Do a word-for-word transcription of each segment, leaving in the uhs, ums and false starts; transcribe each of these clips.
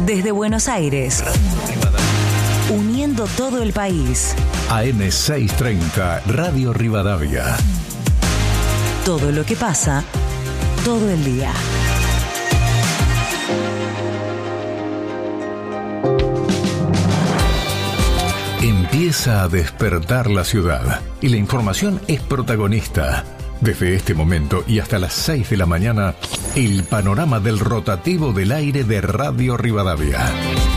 Desde Buenos Aires, uniendo todo el país. A M seiscientos treinta, Radio Rivadavia. Todo lo que pasa, todo el día. Empieza a despertar la ciudad y la información es protagonista. Desde este momento y hasta las seis de la mañana, el panorama del rotativo del aire de Radio Rivadavia.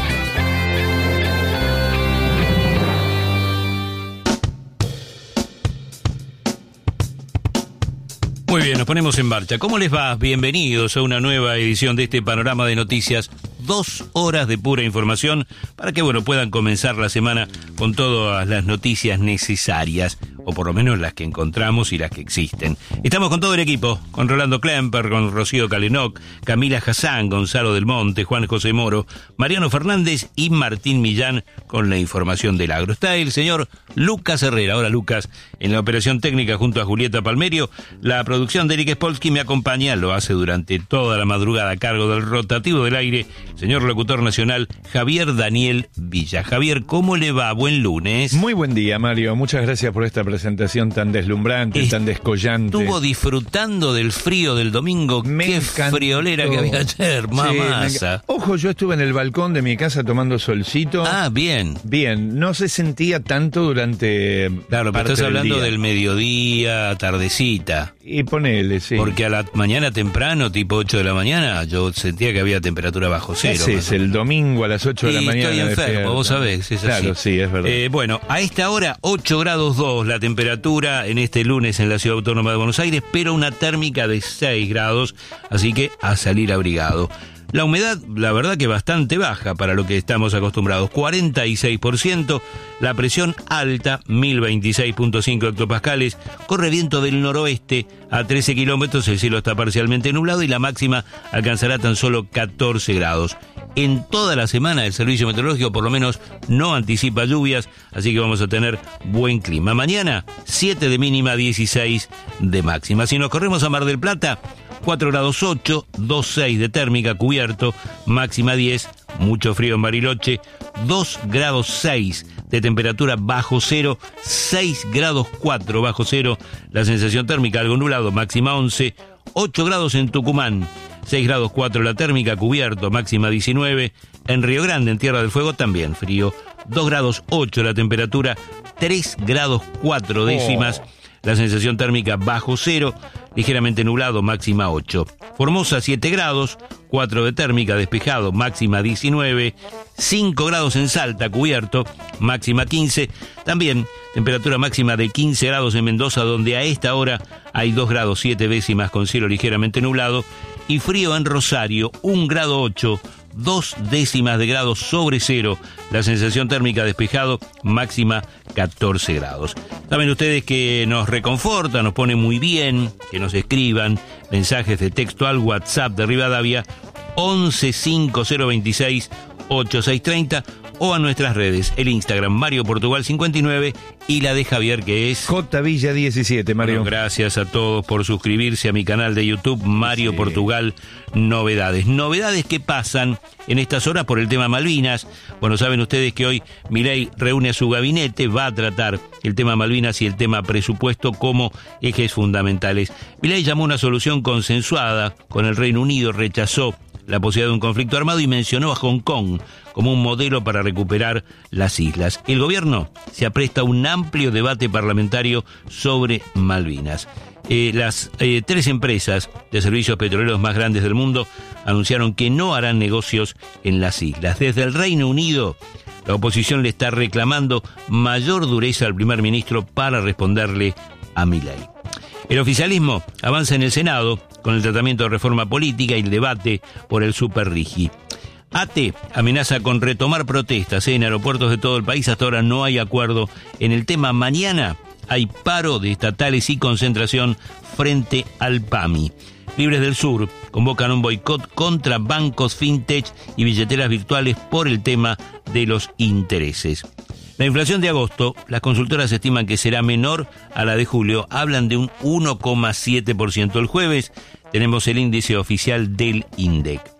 Muy bien, nos ponemos en marcha. ¿Cómo les va? Bienvenidos a una nueva edición de este panorama de noticias. Dos horas de pura información para que, bueno, puedan comenzar la semana con todas las noticias necesarias, o por lo menos las que encontramos y las que existen. Estamos con todo el equipo, con Rolando Klemper, con Rocío Calenoc, Camila Hassan, Gonzalo del Monte, Juan José Moro, Mariano Fernández y Martín Millán con la información del agro. Está el señor Lucas Herrera. Ahora Lucas, en la operación técnica junto a Julieta Palmerio. La producción de Eric Spolsky me acompaña, lo hace durante toda la madrugada a cargo del rotativo del aire, señor locutor nacional Javier Daniel Villa. Javier, ¿cómo le va? Buen lunes. Muy buen día, Mario. Muchas gracias por esta presentación tan deslumbrante, Est- tan descollante. Estuvo disfrutando del frío del domingo. Me Qué encantó. friolera que había ayer, mamasa. Sí, Ojo, yo estuve en el balcón de mi casa tomando solcito. Ah, bien. Bien, no se sentía tanto durante. Claro, pero estás del hablando día. del mediodía, tardecita. Y ponele, sí. Porque a la mañana temprano, tipo ocho de la mañana, yo sentía que había temperatura bajo cero. Ese es el domingo a las ocho de la Y mañana. estoy enfermo, despierto. vos sabés, es Claro, así. sí, es verdad. Eh, bueno, a esta hora, ocho grados dos la temperatura en este lunes en la Ciudad Autónoma de Buenos Aires, pero una térmica de seis grados, así que a salir abrigado. La humedad, la verdad que bastante baja para lo que estamos acostumbrados, cuarenta y seis por ciento, la presión alta, mil veintiséis punto cinco hectopascales, corre viento del noroeste a trece kilómetros, el cielo está parcialmente nublado y la máxima alcanzará tan solo catorce grados. En toda la semana el servicio meteorológico por lo menos no anticipa lluvias, así que vamos a tener buen clima. Mañana, siete de mínima, dieciséis de máxima. Si nos corremos a Mar del Plata, cuatro grados ocho, dos seis de térmica, cubierto, máxima diez, mucho frío en Bariloche, dos grados seis de temperatura bajo cero, seis grados cuatro bajo cero, la sensación térmica algo nublado, máxima once, ocho grados en Tucumán, seis grados cuatro la térmica, cubierto, máxima diecinueve, en Río Grande, en Tierra del Fuego, también frío, dos grados ocho la temperatura, tres grados cuatro décimas, oh. La sensación térmica bajo cero, ligeramente nublado, máxima ocho. Formosa, siete grados, cuatro de térmica, despejado, máxima diecinueve, cinco grados en Salta, cubierto, máxima quince. También temperatura máxima de quince grados en Mendoza, donde a esta hora hay dos grados siete décimas con cielo ligeramente nublado. Y frío en Rosario, un grado ocho, dos décimas de grado sobre cero, la sensación térmica despejado, máxima catorce grados. Saben ustedes que nos reconforta, nos pone muy bien, que nos escriban mensajes de texto al WhatsApp de Rivadavia, once cinco cero veintiséis ochenta y seis treinta, o a nuestras redes, el Instagram Mario Portugal cincuenta y nueve y la de Javier, que es J Villa diecisiete, Mario. Bueno, gracias a todos por suscribirse a mi canal de YouTube Mario sí. Portugal Novedades. Novedades que pasan en estas horas por el tema Malvinas. Bueno, saben ustedes que hoy Milei reúne a su gabinete, va a tratar el tema Malvinas y el tema presupuesto como ejes fundamentales. Milei llamó una solución consensuada con el Reino Unido, rechazó la posibilidad de un conflicto armado y mencionó a Hong Kong como un modelo para recuperar las islas. El gobierno se apresta a un amplio debate parlamentario sobre Malvinas. Eh, las eh, tres empresas de servicios petroleros más grandes del mundo anunciaron que no harán negocios en las islas. Desde el Reino Unido, la oposición le está reclamando mayor dureza al primer ministro para responderle a Milei. El oficialismo avanza en el Senado con el tratamiento de reforma política y el debate por el superrigi. A T E amenaza con retomar protestas en aeropuertos de todo el país. Hasta ahora no hay acuerdo en el tema. Mañana hay paro de estatales y concentración frente al PAMI. Libres del Sur convocan un boicot contra bancos, fintech y billeteras virtuales por el tema de los intereses. La inflación de agosto, las consultoras estiman que será menor a la de julio, hablan de un uno coma siete por ciento. El jueves tenemos el índice oficial del INDEC.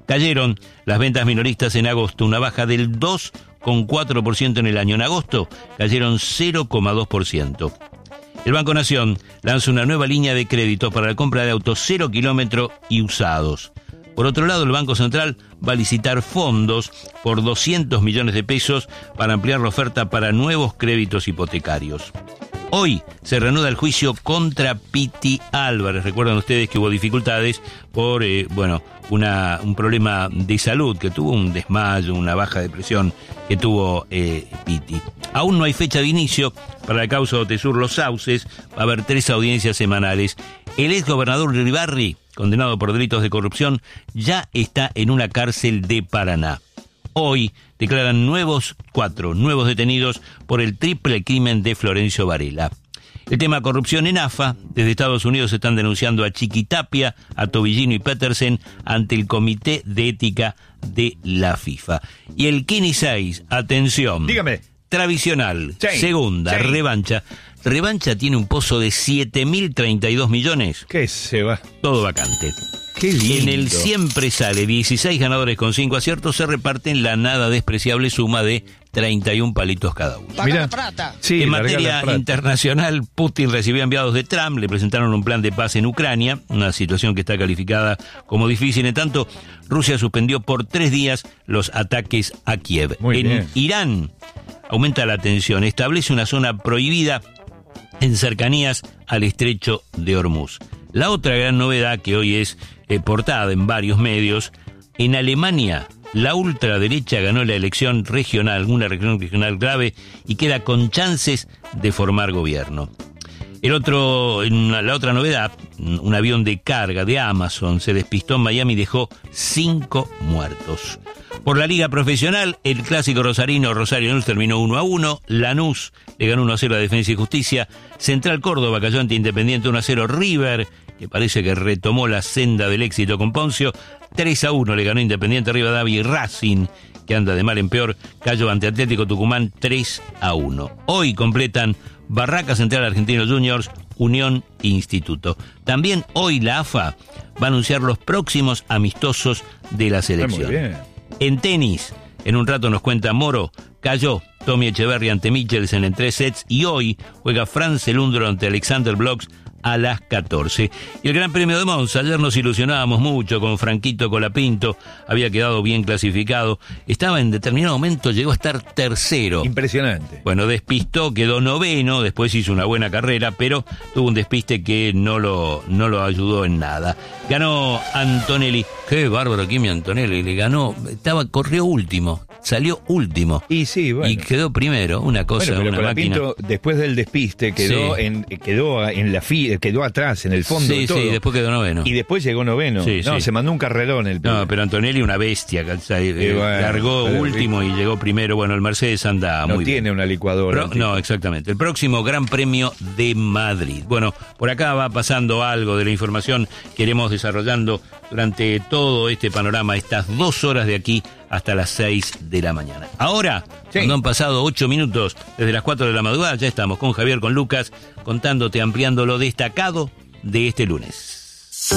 Cayeron las ventas minoristas en agosto, una baja del dos coma cuatro por ciento en el año. En agosto cayeron cero coma dos por ciento. El Banco Nación lanza una nueva línea de crédito para la compra de autos cero kilómetro y usados. Por otro lado, el Banco Central va a licitar fondos por doscientos millones de pesos para ampliar la oferta para nuevos créditos hipotecarios. Hoy se reanuda el juicio contra Piti Álvarez. Recuerdan ustedes que hubo dificultades por, eh, bueno, una, un problema de salud, que tuvo un desmayo, una baja de presión que tuvo eh, Piti. Aún no hay fecha de inicio para la causa de Otesur Los Sauces. Va a haber tres audiencias semanales. El exgobernador Uribarri, condenado por delitos de corrupción, ya está en una cárcel de Paraná. Hoy declaran nuevos cuatro nuevos detenidos por el triple crimen de Florencio Varela. El tema corrupción en AFA, desde Estados Unidos están denunciando a Chiquitapia, a Tobillino y Petersen ante el Comité de Ética de la FIFA. Y el Kini seis, atención. Dígame. Tradicional, Sí, segunda, sí. revancha. Revancha tiene un pozo de siete mil treinta y dos millones. ¿Qué se va? Todo vacante. Qué lindo. En el siempre sale dieciséis ganadores con cinco aciertos, se reparten la nada despreciable suma de treinta y un palitos cada uno. Mirá, sí, En larga la materia plata. internacional, Putin recibió enviados de Trump, le presentaron un plan de paz en Ucrania, una situación que está calificada como difícil. En tanto, Rusia suspendió por tres días los ataques a Kiev. Muy en bien. Irán aumenta la tensión, establece una zona prohibida en cercanías al estrecho de Hormuz. La otra gran novedad que hoy es eh, portada en varios medios, en Alemania la ultraderecha ganó la elección regional, una región regional grave, y queda con chances de formar gobierno. El otro, en la otra novedad, un avión de carga de Amazon se despistó en Miami y dejó cinco muertos. Por la liga profesional, el clásico rosarino Rosario News terminó uno a uno, Lanús le ganó uno a cero a Defensa y Justicia, Central Córdoba cayó ante Independiente uno a cero, River, que parece que retomó la senda del éxito con Poncio, tres a uno le ganó Independiente Rivadavia, y Racing, que anda de mal en peor, cayó ante Atlético Tucumán tres a uno. Hoy completan Barraca Central Argentino Juniors, Unión e Instituto. También hoy la AFA va a anunciar los próximos amistosos de la selección. Muy bien. En tenis, en un rato nos cuenta Moro, cayó Tommy Echeverry ante Michelsen en tres sets y hoy juega Franz Elundro ante Alexander Blocks a las catorce. Y el Gran Premio de Monza, ayer nos ilusionábamos mucho con Franquito Colapinto, había quedado bien clasificado, estaba en determinado momento, llegó a estar tercero. Impresionante. Bueno, despistó, quedó noveno, después hizo una buena carrera, pero tuvo un despiste que no lo, no lo ayudó en nada. Ganó Antonelli, qué bárbaro Kimi Antonelli, le ganó, estaba, corrió último, salió último. Y sí, bueno. Y quedó primero, una cosa, Bueno, pero una máquina. Colapinto, después del despiste, quedó Sí. en quedó en la fi, quedó atrás, en el fondo Sí, de todo. sí, después quedó noveno. Y después llegó noveno. Sí, no, sí. se mandó un carrerón el pibe. No, pero Antonelli una bestia, ¿cachai? Eh, bueno, largó pero- último y llegó primero. Bueno, el Mercedes anda no muy bien. tiene una licuadora. Pro- no, exactamente. El próximo Gran Premio de Madrid. Bueno, por acá va pasando algo de la información que iremos desarrollando durante todo este panorama, estas dos horas de aquí hasta las seis de la mañana. Ahora, Sí. cuando han pasado ocho minutos desde las cuatro de la madrugada, ya estamos con Javier, con Lucas, contándote, ampliando lo destacado de este lunes.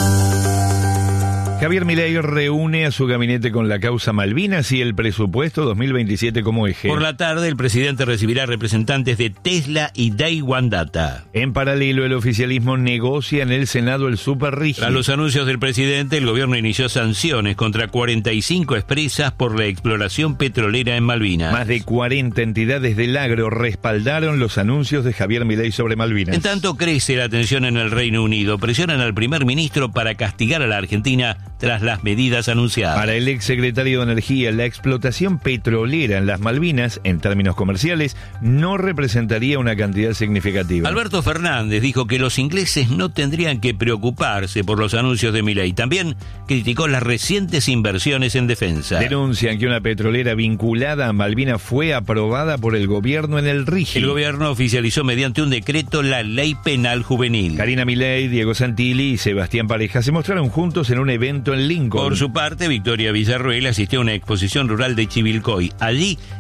Javier Milei reúne a su gabinete con la causa Malvinas y el presupuesto dos mil veintisiete como eje. Por la tarde, el presidente recibirá representantes de Tesla y Day One Data. En paralelo, el oficialismo negocia en el Senado el superrígido. Tras los anuncios del presidente, el gobierno inició sanciones contra cuarenta y cinco empresas por la exploración petrolera en Malvinas. Más de cuarenta entidades del agro respaldaron los anuncios de Javier Milei sobre Malvinas. En tanto, crece la tensión en el Reino Unido. Presionan al primer ministro para castigar a la Argentina tras las medidas anunciadas. Para el exsecretario de Energía, la explotación petrolera en las Malvinas, en términos comerciales, no representaría una cantidad significativa. Alberto Fernández dijo que los ingleses no tendrían que preocuparse por los anuncios de Milei. También criticó las recientes inversiones en defensa. Denuncian que una petrolera vinculada a Malvinas fue aprobada por el gobierno en el RIGI. El gobierno oficializó mediante un decreto la ley penal juvenil. Karina Milei, Diego Santilli y Sebastián Pareja se mostraron juntos en un evento en Lincoln. Por su parte, Victoria Villarruel asistió a una exposición rural de Chivilcoy. Allí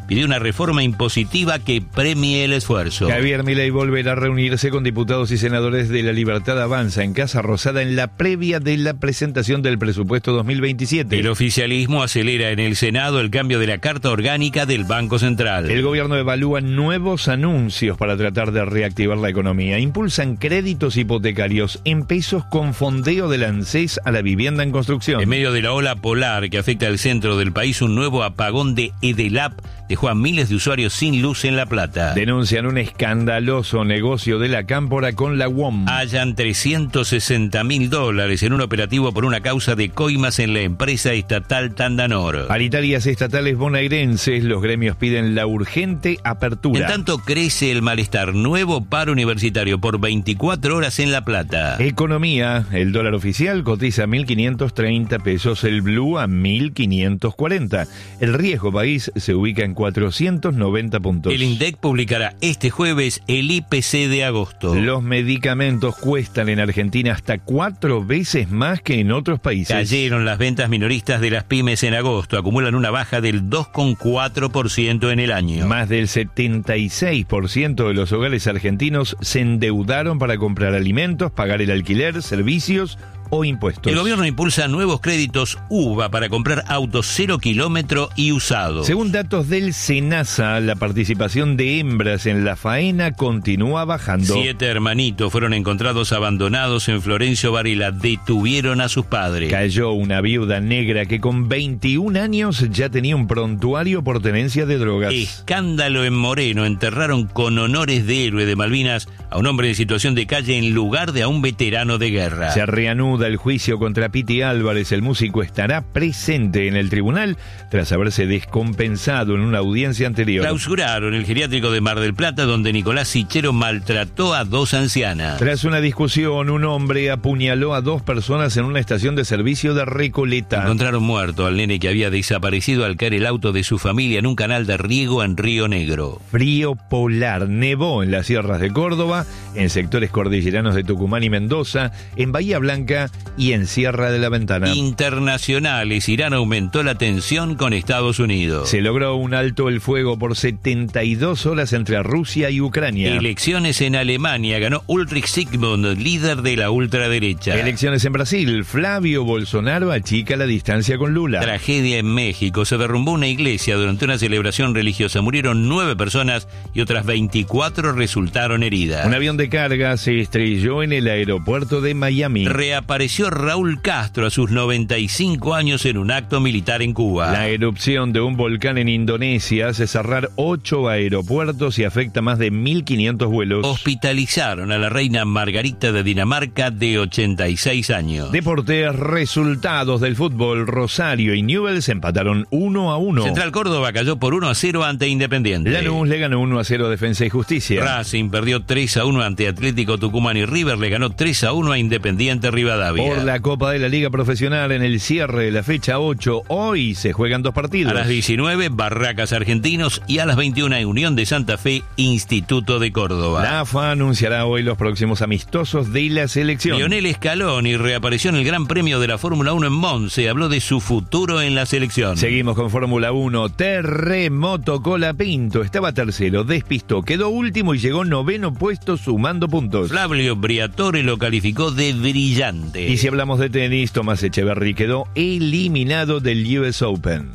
pidió una reforma impositiva que premie el esfuerzo. Javier Milei volverá a reunirse con diputados y senadores de La Libertad Avanza en Casa Rosada en la previa de la presentación del presupuesto dos mil veintisiete. El oficialismo acelera en el Senado el cambio de la Carta Orgánica del Banco Central. El gobierno evalúa nuevos anuncios para tratar de reactivar la economía. Impulsan créditos hipotecarios en pesos con fondeo del ANSES a la vivienda en construcción. En medio de la ola polar que afecta al centro del país, un nuevo apagón de Edelap dejó a miles de usuarios sin luz en La Plata. Denuncian un escandaloso negocio de la Cámpora con la U O M. Hallan trescientos sesenta mil dólares en un operativo por una causa de coimas en la empresa estatal Tandanor. Paritarias estatales bonaerenses, los gremios piden la urgente apertura. En tanto crece el malestar, nuevo paro universitario por veinticuatro horas en La Plata. Economía, el dólar oficial cotiza mil quinientos treinta pesos, el blue a mil quinientos cuarenta. El riesgo país se ubica en cuatrocientos noventa puntos. El INDEC publicará este jueves el I P C de agosto. Los medicamentos cuestan en Argentina hasta cuatro veces más que en otros países. Cayeron las ventas minoristas de las pymes en agosto, acumulan una baja del dos coma cuatro por ciento en el año. Más del setenta y seis por ciento de los hogares argentinos se endeudaron para comprar alimentos, pagar el alquiler, servicios o impuestos. El gobierno impulsa nuevos créditos U V A para comprar autos cero kilómetro y usados. Según datos del SENASA, la participación de hembras en la faena continúa bajando. Siete hermanitos fueron encontrados abandonados en Florencio Varela. Detuvieron a sus padres. Cayó una viuda negra que con veintiún años ya tenía un prontuario por tenencia de drogas. Escándalo en Moreno. Enterraron con honores de héroe de Malvinas a un hombre en situación de calle en lugar de a un veterano de guerra. Se reanuda el juicio contra Piti Álvarez. El músico estará presente en el tribunal tras haberse descompensado en una audiencia anterior. Clausuraron el geriátrico de Mar del Plata, donde Nicolás Sichero maltrató a dos ancianas. Tras una discusión, un hombre apuñaló a dos personas en una estación de servicio de Recoleta. Encontraron muerto al nene que había desaparecido al caer el auto de su familia en un canal de riego en Río Negro. Frío polar. Nevó en las sierras de Córdoba, en sectores cordilleranos de Tucumán y Mendoza, en Bahía Blanca y en Sierra de la Ventana. Internacionales. Irán aumentó la tensión con Estados Unidos. Se logró un alto el fuego por setenta y dos horas entre Rusia y Ucrania. Elecciones en Alemania. Ganó Ulrich Sigmund, líder de la ultraderecha. Elecciones en Brasil. Flavio Bolsonaro achica la distancia con Lula. Tragedia en México. Se derrumbó una iglesia durante una celebración religiosa. Murieron nueve personas y otras veinticuatro resultaron heridas. Un avión de carga se estrelló en el aeropuerto de Miami. Reapareció Raúl Castro a sus noventa y cinco años en un acto militar en Cuba. La erupción de un volcán en Indonesia hace cerrar ocho aeropuertos y afecta más de mil quinientos vuelos. Hospitalizaron a la reina Margarita de Dinamarca, de ochenta y seis años. Deportes, resultados del fútbol. Rosario y Newell's empataron uno a uno. Central Córdoba cayó por uno a cero ante Independiente. Lanús le ganó uno a cero a Defensa y Justicia. Racing perdió tres a uno ante Atlético Tucumán y River le ganó tres a uno a Independiente Rivadavia. Por la Copa de la Liga Profesional, en el cierre de la fecha ocho, hoy se juegan dos partidos. A las diecinueve, Barracas Argentinos, y a las veintiuna, Unión de Santa Fe, Instituto de Córdoba. La A F A anunciará hoy los próximos amistosos de la selección. Lionel Scaloni reapareció en el Gran Premio de la Fórmula uno en Monza. Habló de su futuro en la selección. Seguimos con Fórmula uno. Terremoto Colapinto estaba tercero, despistó, quedó último y llegó noveno puesto sumando puntos. Flavio Briatore lo calificó de brillante. Y si hablamos de tenis, Tomás Echeverry quedó eliminado del U S Open.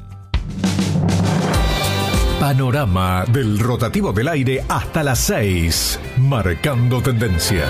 Panorama del rotativo del aire hasta las seis, marcando tendencia.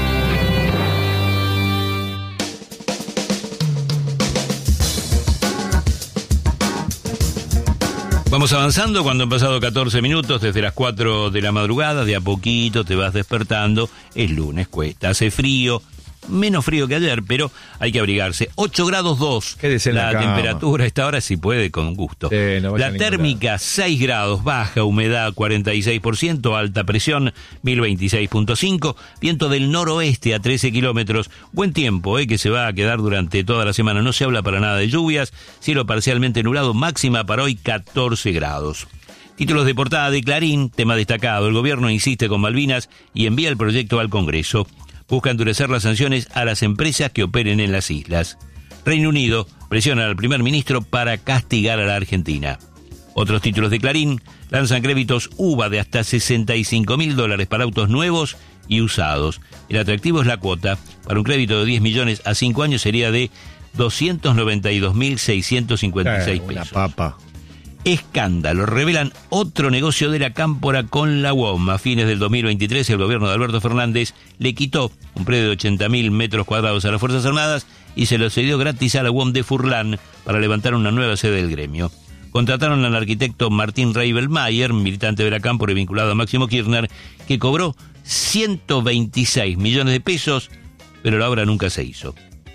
Vamos avanzando cuando han pasado catorce minutos desde las cuatro de la madrugada. De a poquito te vas despertando. Es lunes, cuesta, hace frío. Menos frío que ayer, pero hay que abrigarse. ocho grados dos. Quédese en la, la cama. Temperatura a esta hora, si puede, con gusto. Eh, no la térmica, lado. seis grados, baja humedad cuarenta y seis por ciento, alta presión mil veintiséis punto cinco, viento del noroeste a trece kilómetros. Buen tiempo, eh, que se va a quedar durante toda la semana. No se habla para nada de lluvias, cielo parcialmente nublado, máxima para hoy catorce grados. Títulos de portada de Clarín, tema destacado. El gobierno insiste con Malvinas y envía el proyecto al Congreso. Busca endurecer las sanciones a las empresas que operen en las islas. Reino Unido presiona al primer ministro para castigar a la Argentina. Otros títulos de Clarín lanzan créditos U V A de hasta sesenta y cinco mil dólares para autos nuevos y usados. El atractivo es la cuota. Para un crédito de diez millones a cinco años sería de doscientos noventa y dos mil seiscientos cincuenta y seis Eh, pesos. Una papa. Escándalo. Revelan otro negocio de la Cámpora con la U O M. A fines del dos mil veintitrés, el gobierno de Alberto Fernández le quitó un predio de ochenta mil metros cuadrados a las Fuerzas Armadas y se lo cedió gratis a la U O M de Furlan para levantar una nueva sede del gremio. Contrataron al arquitecto Martín Reibelmayer, militante de la Cámpora y vinculado a Máximo Kirchner, que cobró ciento veintiséis millones de pesos, pero la obra nunca se hizo.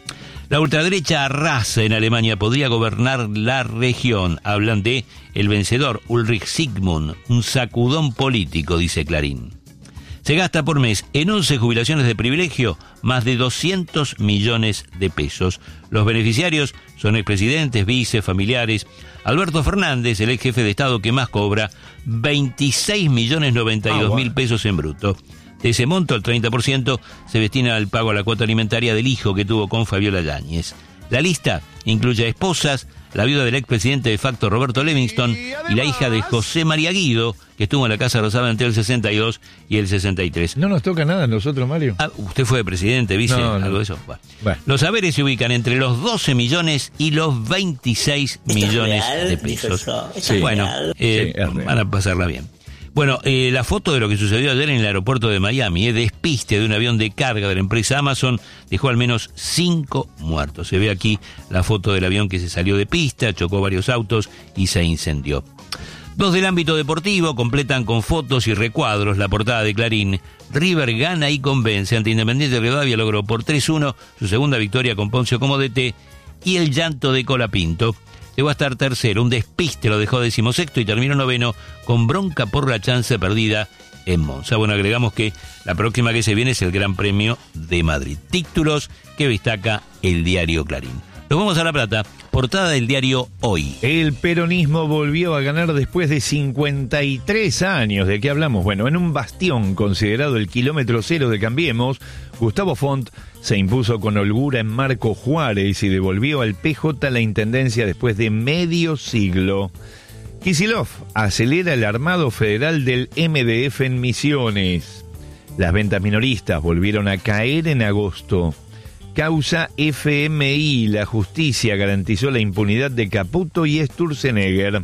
La ultraderecha arrasa en Alemania, podría gobernar la región. Hablan de el vencedor Ulrich Sigmund, un sacudón político, dice Clarín. Se gasta por mes en once jubilaciones de privilegio más de doscientos millones de pesos. Los beneficiarios son expresidentes, vice, familiares. Alberto Fernández, el ex jefe de Estado que más cobra, veintiséis millones noventa y dos mil pesos en bruto. De ese monto, el treinta por ciento se destina al pago a la cuota alimentaria del hijo que tuvo con Fabiola Yáñez. La lista incluye a esposas, la viuda del expresidente de facto Roberto Livingston y la hija de José María Guido, que estuvo en la Casa Rosada entre el sesenta y dos y el sesenta y tres. ¿No nos toca nada a nosotros, Mario? Ah, ¿usted fue presidente, vice? No, no. ¿Algo de eso? Bueno. Bueno. Los haberes se ubican entre los doce millones y los veintiséis millones de pesos. Sí. Bueno, eh, Sí, es real. van a pasarla bien. Bueno, eh, la foto de lo que sucedió ayer en el aeropuerto de Miami, eh, despiste de un avión de carga de la empresa Amazon, dejó al menos cinco muertos. Se ve aquí la foto del avión que se salió de pista, chocó varios autos y se incendió. Dos del ámbito deportivo completan con fotos y recuadros la portada de Clarín. River gana y convence ante Independiente Rivadavia, logró por tres uno su segunda victoria con Poncio como D T, y el llanto de Colapinto. Llegó a estar tercero, un despiste lo dejó decimosexto y terminó noveno con bronca por la chance perdida en Monza. Bueno, agregamos que la próxima que se viene es el Gran Premio de Madrid. Títulos que destaca el diario Clarín. Nos vamos a La Plata, portada del diario Hoy. El peronismo volvió a ganar después de cincuenta y tres años. ¿De qué hablamos? Bueno, en un bastión considerado el kilómetro cero de Cambiemos, Gustavo Font se impuso con holgura en Marco Juárez y devolvió al P J la intendencia después de medio siglo. Kicillof acelera el armado federal del M D F en Misiones. Las ventas minoristas volvieron a caer en agosto. Causa F M I, la justicia garantizó la impunidad de Caputo y Sturzenegger.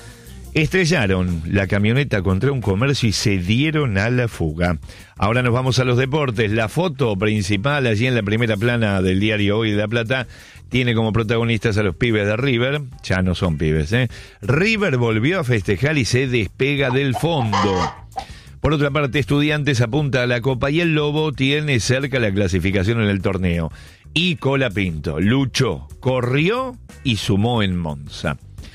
Estrellaron la camioneta contra un comercio y se dieron a la fuga. Ahora nos vamos a los deportes. La foto principal allí en la primera plana del diario Hoy de La Plata tiene como protagonistas a los pibes de River. Ya no son pibes, ¿eh? River volvió a festejar y se despega del fondo. Por otra parte, Estudiantes apunta a la Copa y el Lobo tiene cerca la clasificación en el torneo. Y Colapinto luchó, corrió y sumó en Monza.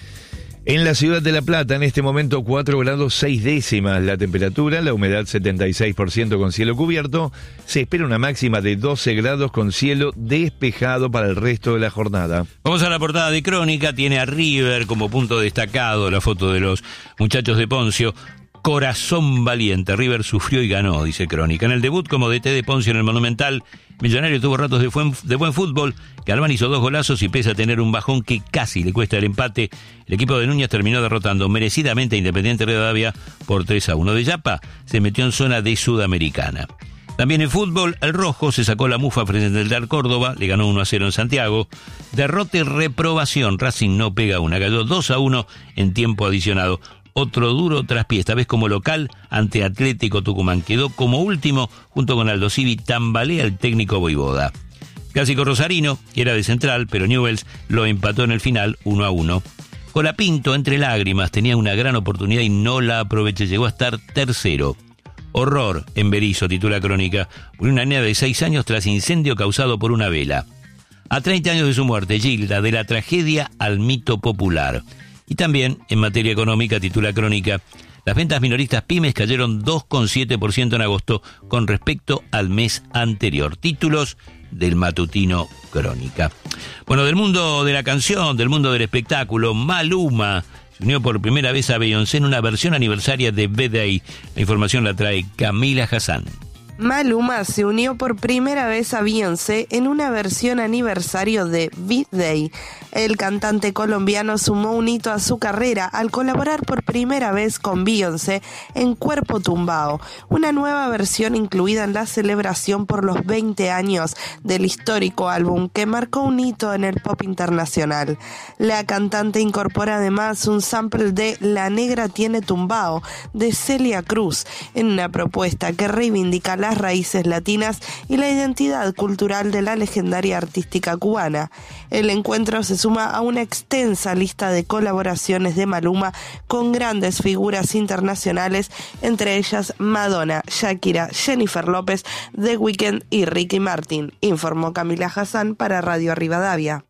En la ciudad de La Plata, en este momento, cuatro grados seis décimas la temperatura, la humedad setenta y seis por ciento con cielo cubierto. Se espera una máxima de doce grados con cielo despejado para el resto de la jornada. Vamos a la portada de Crónica, tiene a River como punto destacado, la foto de los muchachos de Poncio. Corazón valiente, River sufrió y ganó, dice Crónica. En el debut como D T de Poncio en el Monumental, Millonario tuvo ratos de buen, de buen fútbol. Galván hizo dos golazos y pese a tener un bajón que casi le cuesta el empate, el equipo de Núñez terminó derrotando merecidamente a Independiente Rivadavia por tres a uno. De Yapa se metió en zona de Sudamericana. También en fútbol, el Rojo se sacó la mufa frente al Real Córdoba, le ganó uno a cero en Santiago. Derrota y reprobación, Racing no pega una, cayó dos a uno en tiempo adicionado. Otro duro traspié, esta vez como local ante Atlético Tucumán. Quedó como último junto con Aldo Civi, tambalea el técnico Voivoda. Clásico rosarino, que era de Central, pero Newell's lo empató en el final uno a uno. Colapinto, entre lágrimas, tenía una gran oportunidad y no la aproveché, llegó a estar tercero. Horror en Berisso, titula Crónica, por una nena de seis años tras incendio causado por una vela. A treinta años de su muerte, Gilda, de la tragedia al mito popular. Y también, en materia económica, titula Crónica, las ventas minoristas pymes cayeron dos coma siete por ciento en agosto con respecto al mes anterior. Títulos del matutino Crónica. Bueno, del mundo de la canción, del mundo del espectáculo, Maluma se unió por primera vez a Beyoncé en una versión aniversaria de B-Day. La información la trae Camila Hassan. Maluma se unió por primera vez a Beyoncé en una versión aniversario de V-Day. El cantante colombiano sumó un hito a su carrera al colaborar por primera vez con Beyoncé en Cuerpo Tumbao, una nueva versión incluida en la celebración por los veinte años del histórico álbum que marcó un hito en el pop internacional. La cantante incorpora además un sample de La Negra Tiene Tumbao de Celia Cruz en una propuesta que reivindica las raíces latinas y la identidad cultural de la legendaria artística cubana. El encuentro se suma a una extensa lista de colaboraciones de Maluma con grandes figuras internacionales, entre ellas Madonna, Shakira, Jennifer López, The Weeknd y Ricky Martin, informó Camila Hassan para Radio Rivadavia.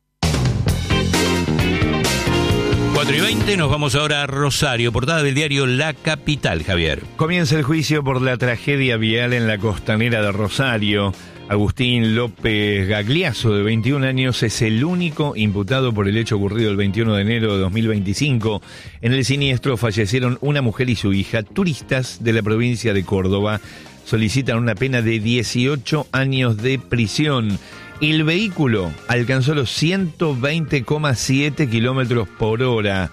cuatro y veinte, nos vamos ahora a Rosario, portada del diario La Capital, Javier. Comienza el juicio por la tragedia vial en la costanera de Rosario. Agustín López Gagliasso, de veintiún años, es el único imputado por el hecho ocurrido el veintiuno de enero de dos mil veinticinco. En el siniestro fallecieron una mujer y su hija, turistas de la provincia de Córdoba. Solicitan una pena de dieciocho años de prisión. El vehículo alcanzó los ciento veinte coma siete kilómetros por hora.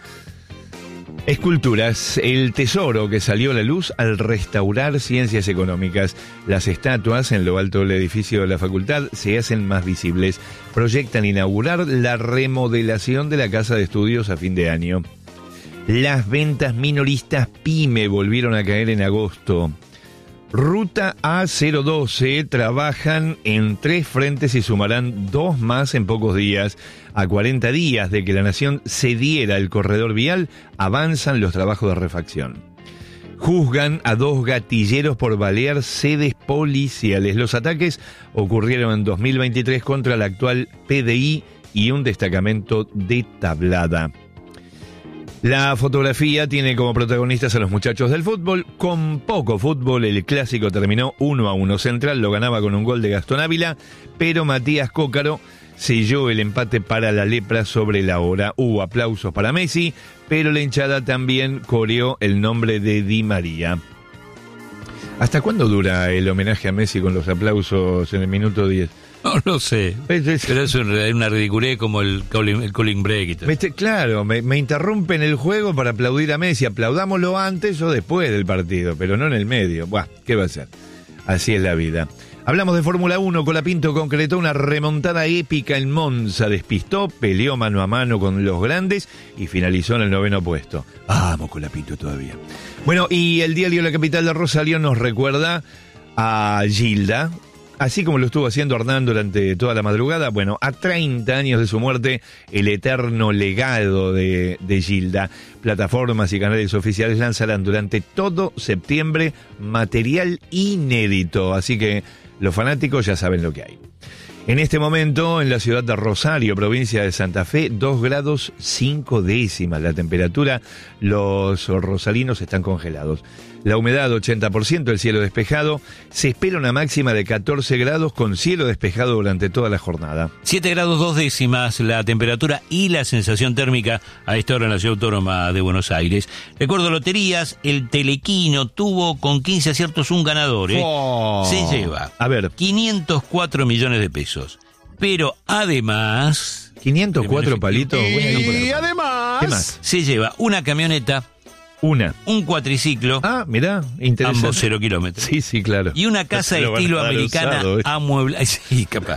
Esculturas, el tesoro que salió a la luz al restaurar Ciencias Económicas. Las estatuas en lo alto del edificio de la facultad se hacen más visibles. Proyectan inaugurar la remodelación de la Casa de Estudios a fin de año. Las ventas minoristas PYME volvieron a caer en agosto. Ruta A cero doce trabajan en tres frentes y sumarán dos más en pocos días. A cuarenta días de que la Nación cediera el corredor vial, avanzan los trabajos de refacción. Juzgan a dos gatilleros por balear sedes policiales. Los ataques ocurrieron en dos mil veintitrés contra el actual P D I y un destacamento de Tablada. La fotografía tiene como protagonistas a los muchachos del fútbol. Con poco fútbol, el clásico terminó uno a uno. Central lo ganaba con un gol de Gastón Ávila, pero Matías Cócaro selló el empate para la Lepra sobre la hora. Hubo aplausos para Messi, pero la hinchada también coreó el nombre de Di María. ¿Hasta cuándo dura el homenaje a Messi con los aplausos en el minuto diez? No lo sé, pero es una ridiculez como el calling, el calling break y todo. Me, claro, me, me interrumpen el juego para aplaudir a Messi. Aplaudámoslo antes o después del partido, pero no en el medio. Buah, ¿qué va a ser? Así es la vida. Hablamos de Fórmula uno. Colapinto concretó una remontada épica en Monza. Despistó, peleó mano a mano con los grandes y finalizó en el noveno puesto. Vamos, Colapinto todavía. Bueno, y el diario La Capital de Rosario nos recuerda a Gilda, así como lo estuvo haciendo Hernán durante toda la madrugada. Bueno, a treinta años de su muerte, el eterno legado de, de Gilda. Plataformas y canales oficiales lanzarán durante todo septiembre material inédito, así que los fanáticos ya saben lo que hay. En este momento, en la ciudad de Rosario, provincia de Santa Fe, dos grados cinco décimas la temperatura. Los rosarinos están congelados. La humedad ochenta por ciento, el cielo despejado. Se espera una máxima de catorce grados con cielo despejado durante toda la jornada. siete grados dos décimas la temperatura y la sensación térmica a esta hora en la Ciudad Autónoma de Buenos Aires. Recuerdo loterías, el Telequino tuvo con quince aciertos un ganador. ¿eh? Oh. Se lleva a ver. quinientos cuatro millones de pesos. Pero además... quinientos cuatro palitos. Y, bueno, y no, además... ¿Qué más? Se lleva una camioneta, Una. un cuatriciclo, Ah, mirá, interesante. ambos cero kilómetros. Sí, sí, claro. Y una casa de Lo van a estilo dar americana usado, ¿eh? amueblada. Sí, capaz.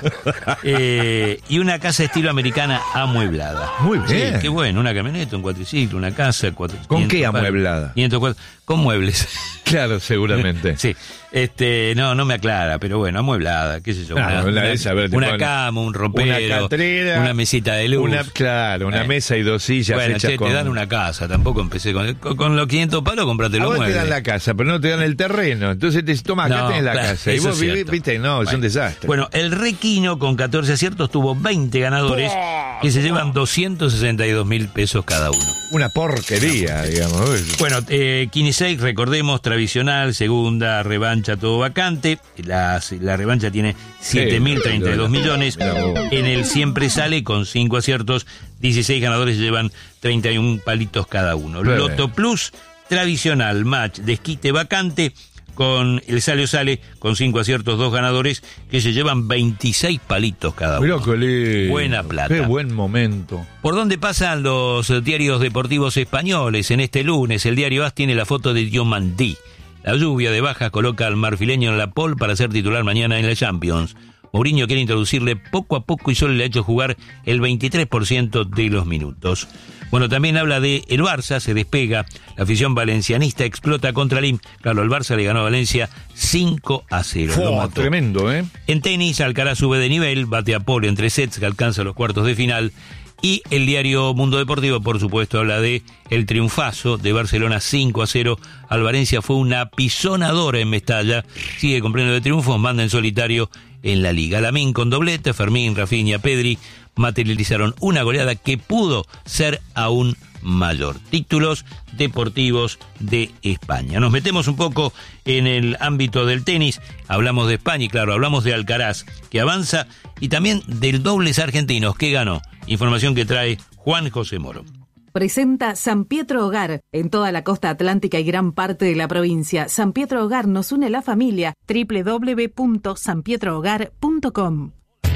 Eh, y una casa de estilo americana amueblada. Muy bien. Sí, qué bueno, una camioneta, un cuatriciclo, una casa. Cuatro, ¿Con qué quinientos amueblada? quinientos cuatro, con muebles. Claro, seguramente. Sí. Este, no, no me aclara, pero bueno, amueblada, qué sé yo. Ah, una, la una, esa, a ver, te una ponen cama, un ropero, una catrera, una mesita de luz. Una, claro, una Eh. mesa y dos sillas Bueno, hechas che, con... te dan una casa, tampoco empecé con, con, con los quinientos palos, comprate A los vos te muebles. dan la casa, pero no te dan el terreno. Entonces te toma, acá No, tenés la claro, casa. Y eso vos es vivís, cierto. viste, no, es Bueno. un desastre. Bueno, el Requino con catorce aciertos tuvo veinte ganadores que se llevan doscientos sesenta y dos mil pesos cada uno. Una porquería, digamos. Bueno, eh, Quiniseis, recordemos, tradicional, segunda, revancha, todo vacante. La, la revancha tiene siete mil treinta y dos millones. En el siempre sale con cinco aciertos, dieciséis ganadores llevan treinta y uno palitos cada uno. Bien. Loto Plus, tradicional, match, desquite vacante. con el Sale o Sale, con cinco aciertos, dos ganadores, que se llevan veintiséis palitos cada uno. Mirá qué lindo. Buena plata. Qué buen momento. ¿Por dónde pasan los diarios deportivos españoles en este lunes? El diario A S tiene la foto de Diomandí. La lluvia de bajas coloca al marfileño en la pole para ser titular mañana en la Champions. Mourinho quiere introducirle poco a poco y solo le ha hecho jugar el veintitrés por ciento de los minutos. Bueno, también habla de el Barça, se despega, la afición valencianista explota contra el I M. Claro, el Barça le ganó a Valencia cinco a cero. Fue lo mató. Tremendo, ¿eh? En tenis, Alcaraz sube de nivel, bate a pole en tres sets que alcanza los cuartos de final. Y el diario Mundo Deportivo, por supuesto, habla de el triunfazo de Barcelona cinco a cero al Valencia. Fue una pisonadora en Mestalla. Sigue cumpliendo de triunfos, manda en solitario en la Liga. Lamine con doblete, Fermín, Rafinha, Pedri materializaron una goleada que pudo ser aún mayor. Títulos deportivos de España. Nos metemos un poco en el ámbito del tenis. Hablamos de España y claro, hablamos de Alcaraz, que avanza, y también del dobles argentinos que ganó. Información que trae Juan José Moro. Presenta San Pietro Hogar, en toda la costa atlántica y gran parte de la provincia. San Pietro Hogar nos une la familia. doble u doble u doble u punto san pietro hogar punto com.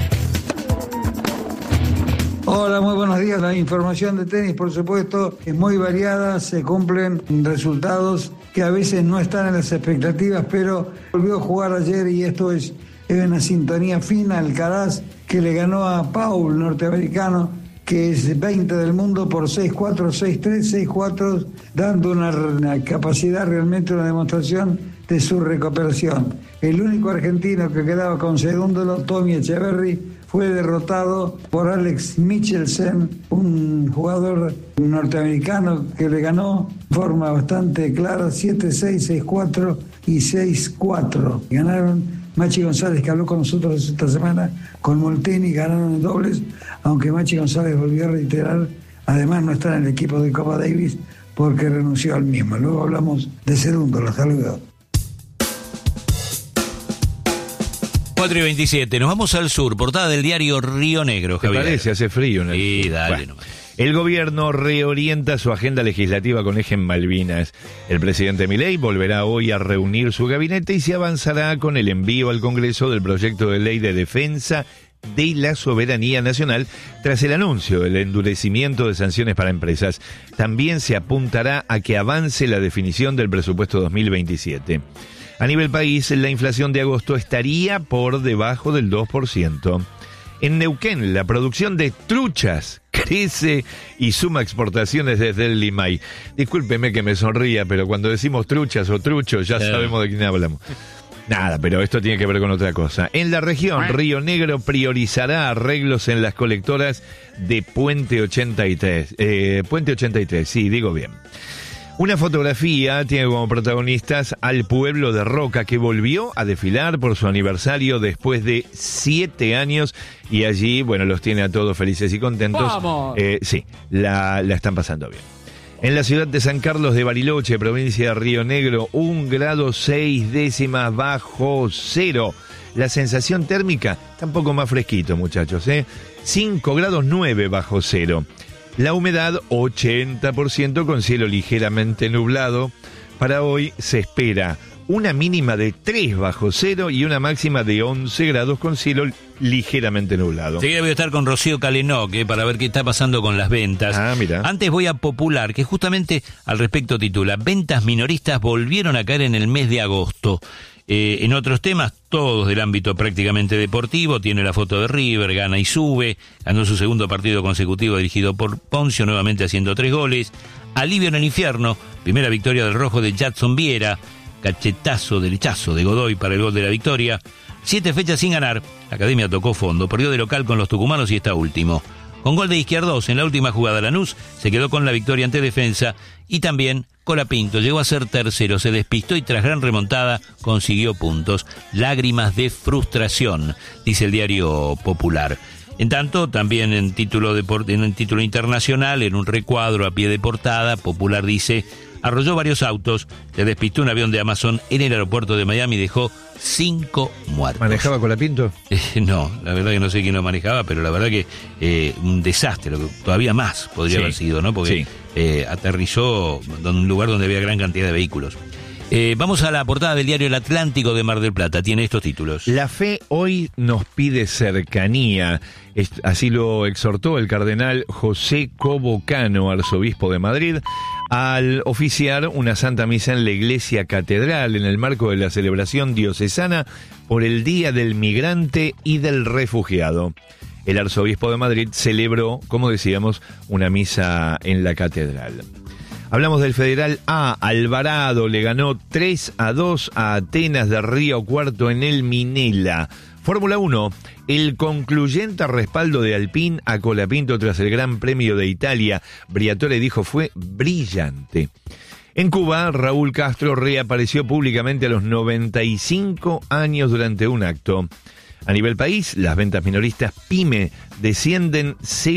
Hola, muy buenos días. La información de tenis, por supuesto, es muy variada, se cumplen resultados que a veces no están en las expectativas, pero volvió a jugar ayer y esto es, es una sintonía fina. Alcaraz, que le ganó a Paul, norteamericano, que es veinte del mundo, por seis cuatro, seis tres, seis cuatro, dando una, una capacidad, realmente una demostración de su recuperación. El único argentino que quedaba con segundo, Tommy Echeverry, fue derrotado por Alex Michelsen, un jugador norteamericano que le ganó de forma bastante clara siete seis, seis cuatro y seis cuatro. Ganaron Machi González, que habló con nosotros esta semana, con Molteni, ganaron en dobles, aunque Machi González volvió a reiterar, además no está en el equipo de Copa Davis porque renunció al mismo. Luego hablamos de segundo, los saludos. cuatro y veintisiete, nos vamos al sur, portada del diario Río Negro, Javier. ¿Te parece? Hace frío, ¿no? Sí, dale bueno. nomás. El gobierno reorienta su agenda legislativa con eje en Malvinas. El presidente Milei volverá hoy a reunir su gabinete y se avanzará con el envío al Congreso del proyecto de ley de defensa de la soberanía nacional tras el anuncio del endurecimiento de sanciones para empresas. También se apuntará a que avance la definición del presupuesto dos mil veintisiete. A nivel país, la inflación de agosto estaría por debajo del dos por ciento. En Neuquén, la producción de truchas crece y suma exportaciones desde el Limay. Discúlpeme que me sonría, pero cuando decimos truchas o truchos ya eh. sabemos de quién hablamos. Nada, pero esto tiene que ver con otra cosa. En la región, Río Negro priorizará arreglos en las colectoras de Puente ochenta y tres. Eh, Puente ochenta y tres, sí, digo bien. Una fotografía tiene como protagonistas al pueblo de Roca, que volvió a desfilar por su aniversario después de siete años y allí, bueno, los tiene a todos felices y contentos. ¡Vamos! Eh, sí, la, la están pasando bien. En la ciudad de San Carlos de Bariloche, provincia de Río Negro, un grado seis décimas bajo cero. La sensación térmica está un poco más fresquito, muchachos, ¿eh? cinco grados nueve bajo cero. La humedad, ochenta por ciento con cielo ligeramente nublado. Para hoy se espera una mínima de tres bajo cero y una máxima de once grados con cielo ligeramente nublado. Sí, voy a estar con Rocío Calenoc, eh, para ver qué está pasando con las ventas. Ah, mira. Antes voy a Popular, que justamente al respecto titula: ventas minoristas volvieron a caer en el mes de agosto. Eh, en otros temas, todos del ámbito prácticamente deportivo, tiene la foto de River, gana y sube, ganó su segundo partido consecutivo dirigido por Poncio, nuevamente haciendo tres goles. Alivio en el infierno, primera victoria del rojo de Jadson Viera, cachetazo, derechazo de Godoy para el gol de la victoria. Siete fechas sin ganar, la Academia tocó fondo, perdió de local con los tucumanos y está último. Con gol de Izquierdos en la última jugada, Lanús se quedó con la victoria ante Defensa y también Colapinto llegó a ser tercero, se despistó y tras gran remontada consiguió puntos. Lágrimas de frustración, dice el diario Popular. En tanto, también en título, de, en un título internacional, en un recuadro a pie de portada, Popular dice: arrolló varios autos, se despistó un avión de Amazon en el aeropuerto de Miami y dejó cinco muertos. ¿Manejaba Colapinto? Eh, no, la verdad que no sé quién lo manejaba, pero la verdad que eh, un desastre, lo que todavía más podría sí, haber sido, ¿no? Porque sí. eh, aterrizó en un lugar donde había gran cantidad de vehículos. Eh, vamos a la portada del diario El Atlántico de Mar del Plata. Tiene estos títulos. La fe hoy nos pide cercanía. Así lo exhortó el cardenal José Cobo Cano, arzobispo de Madrid, al oficiar una santa misa en la iglesia catedral en el marco de la celebración diocesana por el Día del Migrante y del Refugiado. El arzobispo de Madrid celebró, como decíamos, una misa en la catedral. Hablamos del Federal A. Alvarado le ganó tres a dos a Atenas de Río Cuarto en el Minela. Fórmula uno. El concluyente respaldo de Alpine a Colapinto tras el Gran Premio de Italia, Briatore dijo, fue brillante. En Cuba, Raúl Castro reapareció públicamente a los noventa y cinco años durante un acto. A nivel país, las ventas minoristas PYME descienden